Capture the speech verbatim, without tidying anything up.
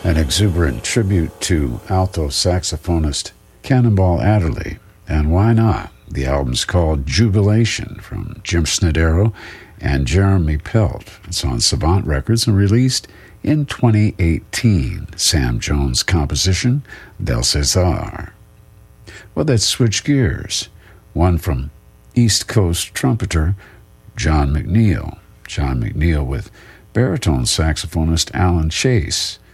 An exuberant tribute to alto saxophonist Cannonball Adderley. And why not? The album's called Jubilation from Jim Snodero and Jeremy Pelt. It's on Savant Records and released in twenty eighteen. Sam Jones' composition, Del Cesar. Well, let's switch gears. One from East Coast trumpeter John McNeil. John McNeil with baritone saxophonist Alan Chase.